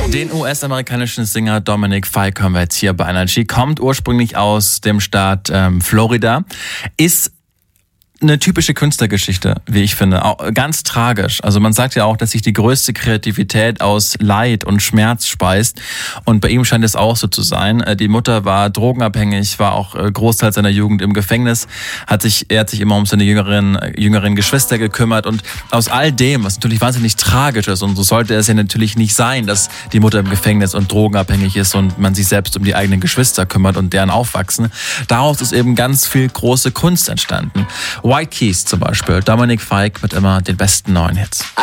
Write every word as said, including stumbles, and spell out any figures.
Den U S-amerikanischen Sänger Dominic Fike hören wir jetzt hier bei Energy. Kommt ursprünglich aus dem Staat ähm, Florida, ist eine typische Künstlergeschichte, wie ich finde. Auch ganz tragisch. Also man sagt ja auch, dass sich die größte Kreativität aus Leid und Schmerz speist. Und bei ihm scheint es auch so zu sein. Die Mutter war drogenabhängig, war auch Großteil seiner Jugend im Gefängnis. Hat sich, er hat sich immer um seine jüngeren, jüngeren Geschwister gekümmert. Und aus all dem, was natürlich wahnsinnig tragisch ist, und so sollte es ja natürlich nicht sein, dass die Mutter im Gefängnis und drogenabhängig ist und man sich selbst um die eigenen Geschwister kümmert und deren Aufwachsen. Daraus ist eben ganz viel große Kunst entstanden. White Keys zum Beispiel. Dominic Fike mit immer den besten neuen Hits.